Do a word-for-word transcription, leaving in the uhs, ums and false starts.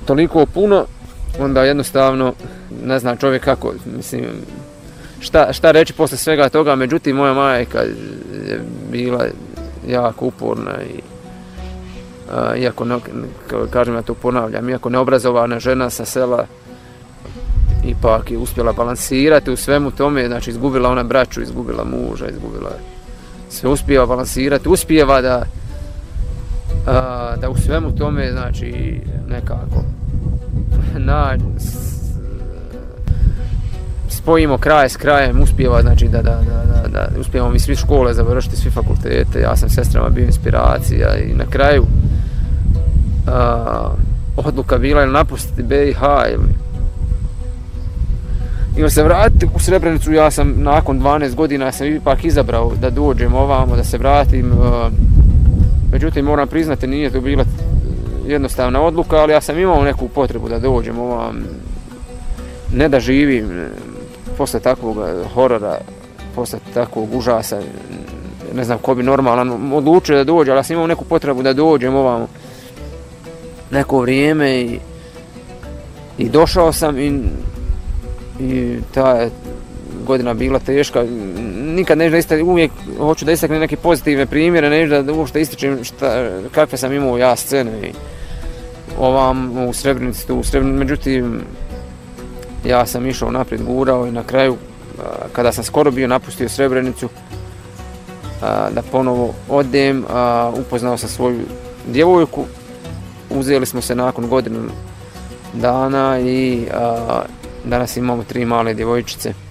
toliko puno, onda jednostavno ne zna čovjek kako, mislim, šta, šta reći posle svega toga. Međutim, moja majka je bila jako uporna i a, iako, ne, kažem ja to ponavljam, iako neobrazovana žena sa sela, ipak je uspjela balansirati u svemu tome, znači izgubila ona braću, izgubila muža, izgubila sve, uspijeva balansirati, uspijeva da a, da u svemu tome, znači, nekako na, spojimo kraj s krajem, uspijeva, znači, da, da, da, da, da uspijemo mi svi škole završiti, svi fakultete, ja sam sestrama bio inspiracija i na kraju a, odluka bila ili napustiti B i H ili ili se vratiti u Srebrenicu. Ja sam nakon dvanaest godina ja sam ipak izabrao da dođem ovamo, da se vratim. Međutim, moram priznati, nije to bila jednostavna odluka, ali ja sam imao neku potrebu da dođem ovam. Ne da živim posle takvog horora, posle takvog užasa, ne znam ko bi normalan odlučio da dođe, ali ja sam imao neku potrebu da dođem ovamo neko vrijeme i, i došao sam i i ta je godina bila teška. Nikad neću da istaknem, uvijek hoću da istaknem neke pozitivne primjere, neću da uopšte ističem šta, kakve sam imao ja scene i ovam u Srebrenici, tu u Srebrenici. Međutim, ja sam išao naprijed, gurao i na kraju, kada sam skoro bio napustio Srebrenicu, da ponovo odem, upoznao sam svoju djevojku, uzeli smo se nakon godinu dana i danas imamo tri male djevojčice.